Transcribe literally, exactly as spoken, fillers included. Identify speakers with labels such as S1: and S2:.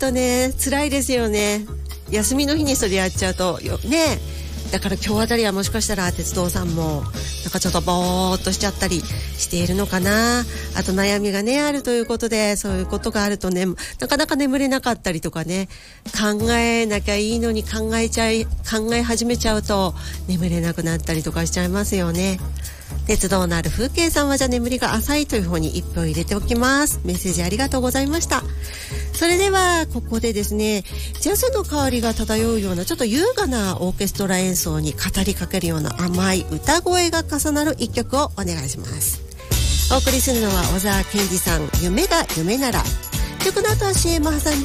S1: とね辛いですよね。休みの日にそれやっちゃうとよね。だから今日あたりはもしかしたら鉄道さんもなんかちょっとぼーっとしちゃったりしているのかな。あと悩みがねあるということで、そういうことがあるとねなかなか眠れなかったりとかね、考えなきゃいいのに考えちゃい考え始めちゃうと眠れなくなったりとかしちゃいますよね。鉄道のある風景さんはじゃあ眠りが浅いという方に一票入れておきます。メッセージありがとうございました。それではここでですね、ジャズの香りが漂うようなちょっと優雅なオーケストラ演奏に語りかけるような甘い歌声が重なる一曲をお願いします。お送りするのは小沢健二さん、夢が夢なら。曲の後は シーエム 挟んで